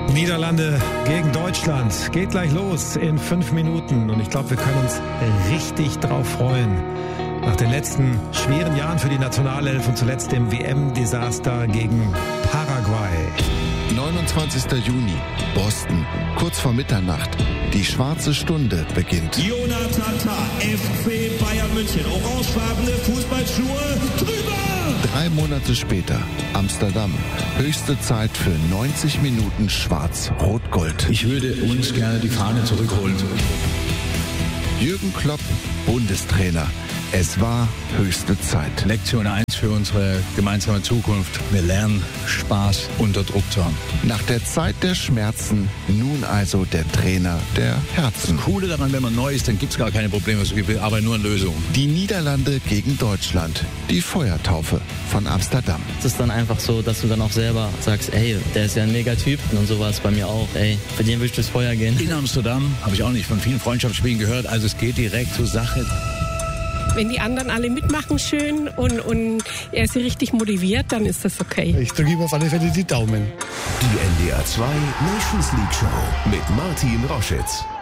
Niederlande gegen Deutschland. Geht gleich los in 5 Minuten. Und ich glaube, wir können uns richtig drauf freuen. Nach den letzten schweren Jahren für die Nationalelf und zuletzt dem WM-Desaster gegen Paraguay. 29. Juni, Boston, kurz vor Mitternacht. Die schwarze Stunde beginnt. Jonathan Tah, FC Bayern München, orangefarbene Fußballschuhe, drüber! 3 Monate später, Amsterdam. Höchste Zeit für 90 Minuten Schwarz-Rot-Gold. Ich würde uns gerne die Fahne zurückholen. Jürgen Klopp, Bundestrainer. Es war höchste Zeit. Lektion 1 für unsere gemeinsame Zukunft. Wir lernen, Spaß unter Druck zu haben. Nach der Zeit der Schmerzen, nun also der Trainer der Herzen. Das Coole daran, wenn man neu ist, dann gibt es gar keine Probleme, es gibt aber nur eine Lösung. Die Niederlande gegen Deutschland. Die Feuertaufe von Amsterdam. Es ist dann einfach so, dass du dann auch selber sagst, ey, der ist ja ein Megatyp. Und so war es bei mir auch. Ey, für den will ich durchs Feuer gehen. In Amsterdam habe ich auch nicht von vielen Freundschaftsspielen gehört. Also es geht direkt zur Sache. Wenn die anderen alle mitmachen schön und er sie richtig motiviert, dann ist das okay. Ich drücke ihm auf alle Fälle die Daumen. Die NDR 2 Nations League Show mit Martin Roschitz.